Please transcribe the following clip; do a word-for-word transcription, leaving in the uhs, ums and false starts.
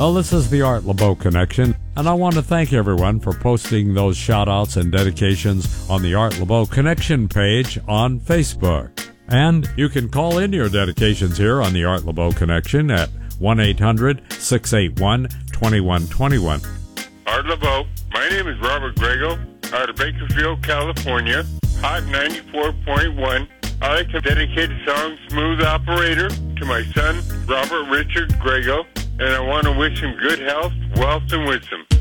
Well, this is the Art LeBeau Connection, and I want to thank everyone for posting those shout-outs and dedications on the Art LeBeau Connection page on Facebook. And you can call in your dedications here on the Art LeBeau Connection at one eight hundred, six eight one, two one two one. Art LeBeau, my name is Robert Grego, out of Bakersfield, California, Hot ninety-four point one. I like to dedicate a song, Smooth Operator, to my son, Robert Richard Grego, and I want to wish him good health, wealth, and wisdom.